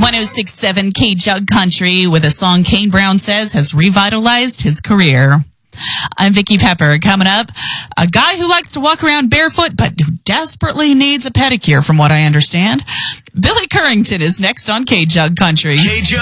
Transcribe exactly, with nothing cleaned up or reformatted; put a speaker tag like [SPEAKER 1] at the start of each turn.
[SPEAKER 1] one oh six point seven K-Jug Country with a song Kane Brown says has revitalized his career. I'm Vicki Pepper. Coming up, a guy who likes to walk around barefoot but who desperately needs a pedicure, from what I understand. Billy Currington is next on K-Jug Country.
[SPEAKER 2] K-Jug.